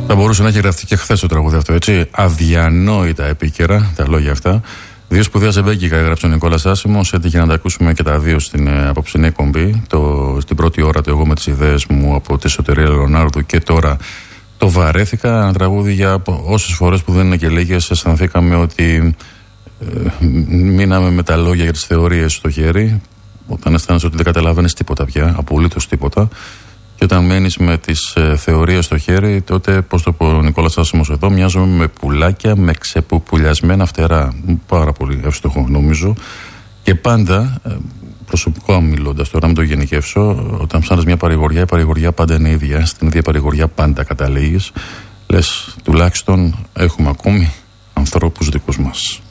Θα μπορούσε να έχει γραφτεί και χθες το τραγούδι αυτό, έτσι. Αδιανόητα επίκαιρα τα λόγια αυτά. Δύο σπουδαία ζεμπέκικα έγραψε ο Νικόλας Άσημος. Έτυχε να τα ακούσουμε και τα δύο στην απόψινή εκπομπή. Στην πρώτη ώρα του εγώ με τις ιδέες μου από τη Σωτηρία Λεωνάρδου, και τώρα το βαρέθηκα. Ένα τραγούδι για όσες φορές που δεν είναι και λίγες αισθανθήκαμε ότι μείναμε με τα λόγια για τις θεωρίες στο χέρι. Όταν αισθάνεσαι ότι δεν καταλαβαίνεις τίποτα πια, απολύτως τίποτα. Και όταν μένεις με τις θεωρίες στο χέρι, τότε, πώς το πω ο Νικόλας Άσημος εδώ, μοιάζουμε με πουλάκια με ξεπουπουλιασμένα φτερά. Πάρα πολύ εύστοχο νομίζω. Και πάντα, προσωπικά μιλώντας τώρα, μην το γενικεύσω, όταν ψάχνεις μια παρηγοριά, η παρηγοριά πάντα είναι ίδια. Στην ίδια παρηγοριά πάντα καταλήγεις. Λες, τουλάχιστον έχουμε ακόμη ανθρώπους δικούς μας.